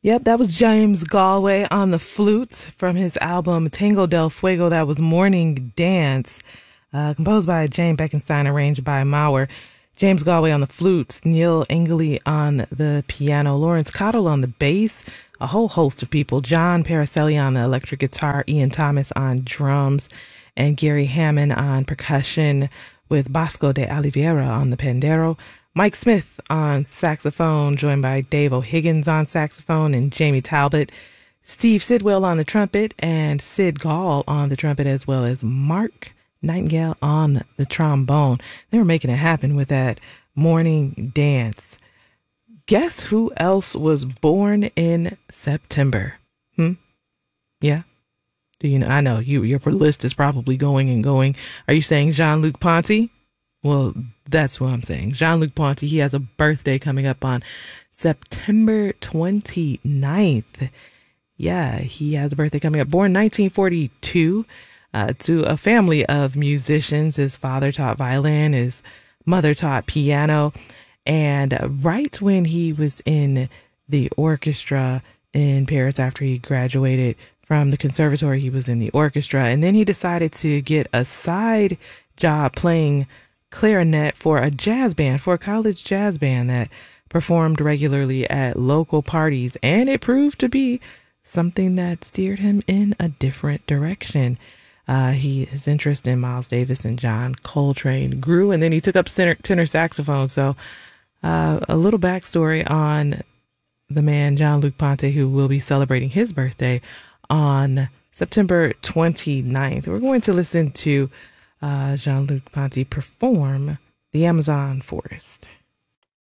Yep, that was James Galway on the flute from his album Tango del Fuego. That was Morning Dance, composed by Jane Beckenstein, arranged by Mauer. James Galway on the flute, Neil Engley on the piano, Lawrence Cottle on the bass, a whole host of people, John Paracelli on the electric guitar, Ian Thomas on drums, and Gary Hammond on percussion, with Bosco de Oliveira on the pandero, Mike Smith on saxophone, joined by Dave O'Higgins on saxophone and Jamie Talbot, Steve Sidwell on the trumpet, and Sid Gall on the trumpet, as well as Mark Nightingale on the trombone. They were making it happen with that Morning Dance. Guess who else was born in September? Yeah? Do you know? I know your list is probably going and going. Are you saying Jean-Luc Ponty? Well, that's what I'm saying. Jean-Luc Ponty, he has a birthday coming up on September 29th. Yeah, he has a birthday coming up. Born 1942 to a family of musicians. His father taught violin, his mother taught piano. And right when he was in the orchestra in Paris after he graduated from the conservatory, he was in the orchestra. And then he decided to get a side job playing clarinet for a jazz band, for a college jazz band that performed regularly at local parties. And it proved to be something that steered him in a different direction. His interest in Miles Davis and John Coltrane grew, and then he took up tenor saxophone. So a little backstory on the man, Jean-Luc Ponty, who will be celebrating his birthday on September 29th. We're going to listen to Jean-Luc Ponty perform The Amazon Forest.